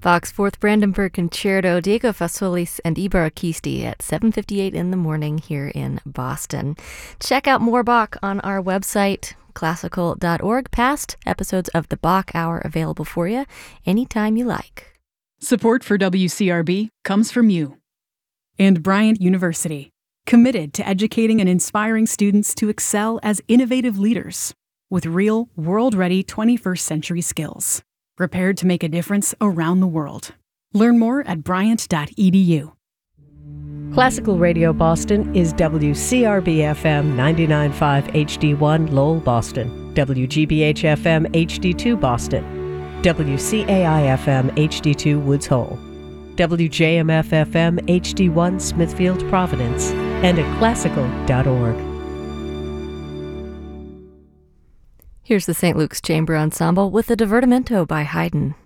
Bach's Fourth Brandenburg Concerto, Diego Fasolis and Ibara Kisti at 7:58 in the morning here in Boston. Check out more Bach on our website, classical.org. Past episodes of the Bach Hour available for you anytime you like. Support for WCRB comes from you and Bryant University, committed to educating and inspiring students to excel as innovative leaders with real, world-ready 21st century skills, prepared to make a difference around the world. Learn more at bryant.edu. Classical Radio Boston is WCRB-FM 99.5 HD1 Lowell, Boston, WGBH-FM HD2 Boston, WCAI-FM HD2 Woods Hole, WJMF-FM HD1 Smithfield, Providence, and at classical.org. Here's the St. Luke's Chamber Ensemble with the Divertimento by Haydn.